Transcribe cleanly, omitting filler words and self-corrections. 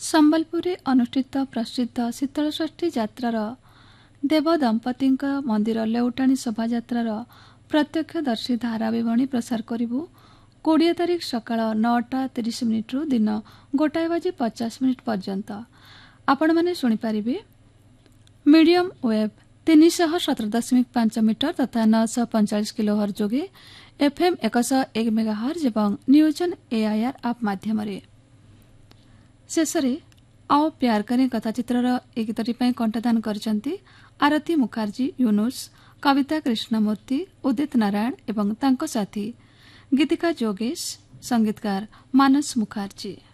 ସମ୍ବଲପୁରରେ ଅନୁଷ୍ଠିତ ପ୍ରସିଦ୍ଧ ଶୀତଳଷଷ୍ଠୀ ଯାତ୍ରାର ଦେବ ଦମ୍ପତିଙ୍କ ମନ୍ଦିର ଲେଉଟାଣୀ ଶୋଭାଯାତ୍ରାର ପ୍ରତ୍ୟକ୍ଷଦର୍ଶୀ ଧାରାବିବରଣୀ ପ୍ରସାର କରିବୁ 20 ତାରିଖ ସକାଳ 9:30 ଦିନ 1:50 ପର୍ଯ୍ୟନ୍ତ। ଆପଣମାନେ ଶୁଣିପାରିବେ ମିଡିୟମ ୱେବ୍ 317.5 ମିଟର ତଥା 945 କିଲୋହର୍ଜ ଯୋଗେ FM 101 ମେଗାହର୍ଜ ଏବଂ ନ୍ୟୁଜନ୍ AIR ଆପ୍ ମାଧ୍ୟମରେ। ଶେଷରେ आओ प्यार करें कथाचित्रर ए गीतटी ପାଇଁ କଣ୍ଠଦାନ କରିଛନ୍ତି ଆରତୀ ମୁଖାର୍ଜୀ, ୟୁନୁସ୍, କବିତା କୃଷ୍ଣମୂର୍ତ୍ତି, ଉଦିତ ନାରାୟଣ ଏବଂ ତାଙ୍କ ସାଥୀ ଗୀତିକା ଯୋଗେଶ, ସଙ୍ଗୀତକାର ମାନସ ମୁଖାର୍ଜୀ।